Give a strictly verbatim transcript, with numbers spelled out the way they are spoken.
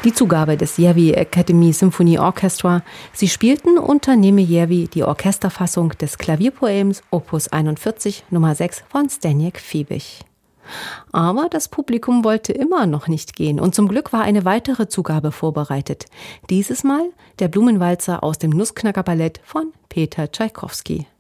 Die Zugabe des Järvi Academy Symphony Orchestra. Sie spielten unter Neeme Järvi die Orchesterfassung des Klavierpoems Opus einundvierzig Nummer sechs von Zdeněk Fiebig. Aber das Publikum wollte immer noch nicht gehen und zum Glück war eine weitere Zugabe vorbereitet. Dieses Mal der Blumenwalzer aus dem Nussknacker-Ballett von Peter Tschaikowski.